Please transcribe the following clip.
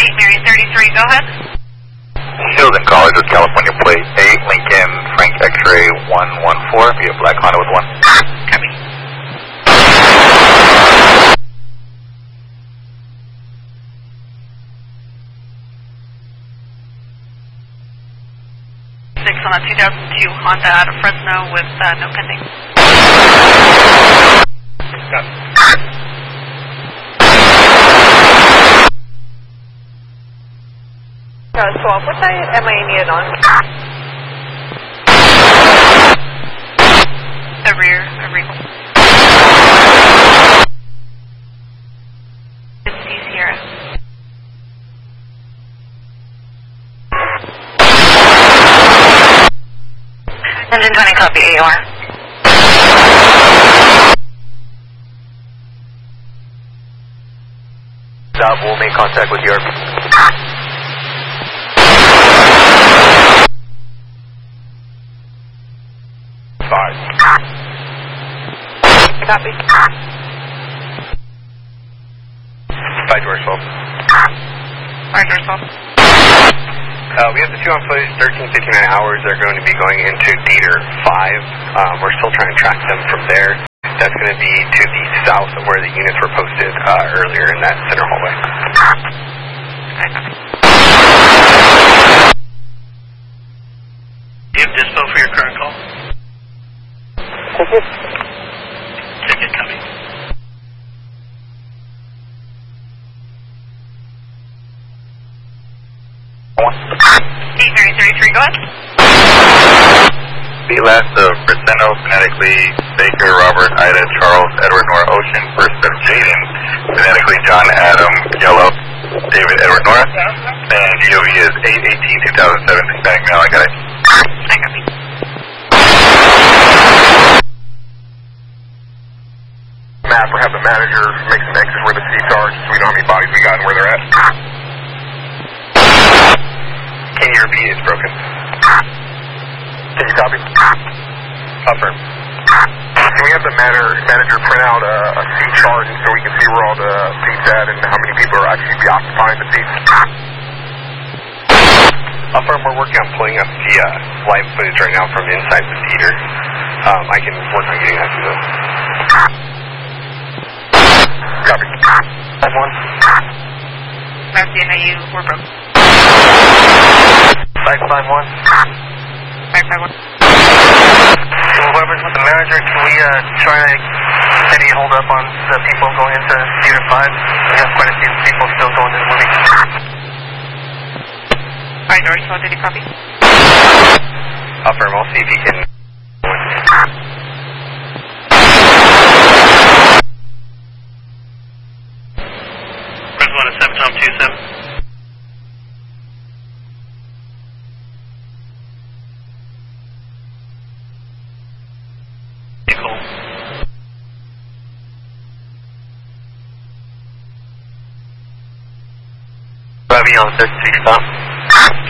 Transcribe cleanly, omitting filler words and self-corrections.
Mary 33, go ahead. Hilton College with California Plate 8, Lincoln Frank X-ray 114 via Black Honda with 1. Copy. 6 on a 2002 Honda out of Fresno with no pending. Copy. Swap, what side am I needed on? The rear. It's Sierra. Engine 20, copy, AOR. We'll make contact with your... Copy. 5 doors full. 5 doors full. We have the 2 on footage, 13:59 hours. They're going to be going into Dieter 5. We're still trying to track them from there. That's going to be to the south of where the units were posted earlier in that center hallway. Do you have dispo for your current call? Ticket. Ticket coming. Mary 33, go ahead. The last of Braceno, phonetically Baker, Robert, Ida, Charles, Edward, Nora, Ocean, first of Jaden, phonetically John, Adam, Yellow, David, Edward, Nora, and DOV is 8/18/2007, Hispanic male. I got it. I copy. Map or have the manager make some exits where the seats are, just so we know how many bodies we got and where they're at. Can you repeat? It's broken. Can you copy? Affirm. Can we have the manager print out a seat chart so we can see where all the seats at and how many people are actually be occupying the seats? Affirm, we're working on pulling up the live footage right now from inside the theater. I can work on getting that to you. Copy. 5-1. Matthew, how you were broke. 5-5-1. 551. Whoever's with the manager, can we try to get a hold up on the people going into Theater 5? We have quite a few people still going to the movie. 5 doors full, did you copy? Affirm, I'll see if he can... First one is 7 Tom 27. Nicole. Robbie on 33 stop.